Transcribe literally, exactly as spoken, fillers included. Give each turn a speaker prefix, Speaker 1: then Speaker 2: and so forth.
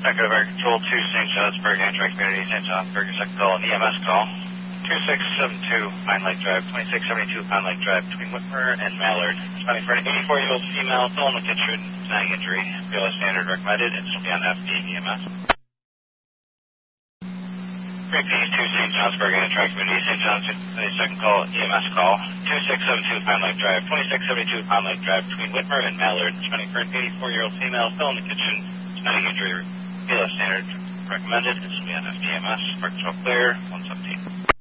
Speaker 1: Echo Air Control two, Saint Johnsburg, Amtrak Community, Saint Johnsburg, your second call, E M S call. two six seven two, Pine Lake Drive, twenty-six seventy-two Pine Lake Drive, between Whitmer and Mallard. Responding for an eighty-four-year-old female, fell in the kitchen, dying injury. B L S standard recommended, and she'll be on F D E M S. three P two, Saint Johnsburg, Amtrak Community, Saint John's, second call, E M S call. two six seven two Pine Lake Drive, twenty-six seventy-two Pine Lake Drive, between Whitmer and Mallard. Responding for an eighty-four-year-old female, fell in the kitchen, dying injury. B L S standard recommended, and she'll be on F D E M S. Park control clear, one seventeen.